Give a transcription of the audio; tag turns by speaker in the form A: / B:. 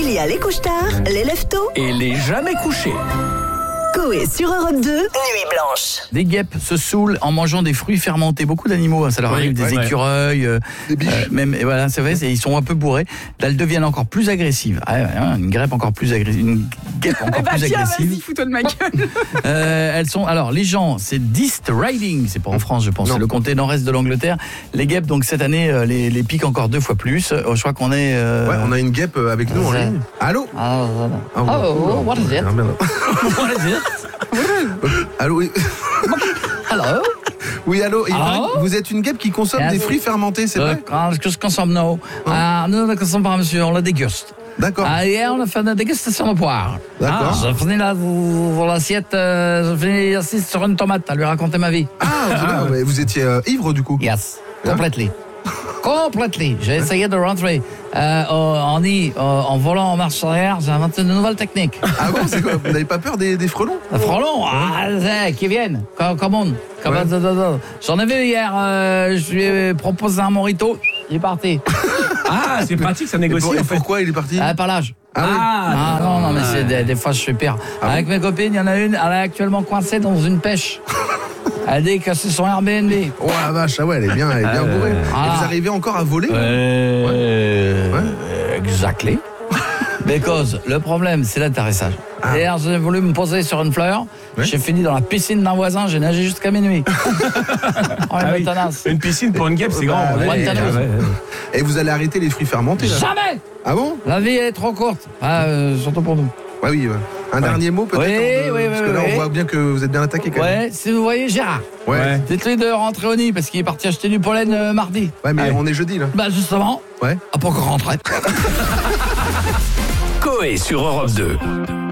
A: Il y a les couche-tard, les lève-tôt
B: Et les jamais couchés.
A: Coé sur Europe 2, Nuit Blanche.
B: Des guêpes se saoulent en mangeant des fruits fermentés. Beaucoup d'animaux, ça leur arrive, des écureuils,
C: des biches.
B: même, et voilà, c'est vrai, ils sont un peu bourrés. Là, elles deviennent encore plus agressives. Une guêpe encore plus agressive. Une guêpe encore plus agressive.
D: Vas-y, fous-toi de ma gueule.
B: Elles sont, alors, les gens, c'est Dist Riding, c'est pas en France, je pense,
C: Non.
B: c'est le comté nord-est de l'Angleterre. Les guêpes, donc cette année, les piquent encore 2 fois plus. Je crois qu'on est.
C: Ouais, on a une guêpe avec nous en ligne. Allô?
B: Ah,
C: Ah,
B: oh, what is it?
C: Ah, merde.
B: What is it?
C: Allô, oui.
B: Hello?
C: Oui, allô. Il paraît
B: Allô?
C: que vous êtes une guêpe qui consomme des fruits fermentés, c'est vrai?
B: Que je consomme, non. Nous ne consommons pas, monsieur, on la déguste.
C: D'accord.
B: Hier, on a fait une dégustation de poire.
C: D'accord.
B: J'ai fini l'assiette, j'ai fini assise sur une tomate à lui raconter ma vie.
C: Ouais, vous étiez ivre du coup?
B: Yes, completely. Completely. J'ai essayé de rentrer en volant en marche arrière. J'ai inventé une nouvelle technique.
C: Ah bon, c'est quoi? Vous n'avez pas peur des frelons?
B: Frelons, qui viennent. Come on. J'en ai vu hier. Je lui ai proposé un morito. Il est parti.
E: Ah, c'est pratique, ça négocie
C: Et
E: en fait.
C: pourquoi il est parti?
B: Par l'âge.
C: Ah
B: Non, mais c'est des fois je suis pire. Avec mes copines, il y en a une, elle est actuellement coincée dans une pêche. Elle dit que c'est son Airbnb.
C: Oh la vache, ah ouais, elle est bien bourrée. Et vous arrivez encore à voler?
B: Exactly. Because le problème, c'est l'atterrissage. Hier, j'ai voulu me poser sur une fleur. J'ai fini dans la piscine d'un voisin. J'ai nagé jusqu'à minuit.
E: Oui. Une piscine pour une guêpe, c'est grand.
C: Et vous allez arrêter les fruits fermentés là?
B: Jamais.
C: Ah bon?
B: La vie elle est trop courte. Surtout pour nous.
C: Ouais, oui. Un dernier mot peut-être? Parce que là, on voit bien que vous êtes bien attaqué quand même.
B: Ouais, si vous voyez Gérard.
C: Ouais.
B: Dites-lui de rentrer au nid parce qu'il est parti acheter du pollen mardi.
C: Ouais, mais on est jeudi là.
B: Bah justement.
C: Ouais.
B: Pas encore rentré.
F: Coé sur Europe 2.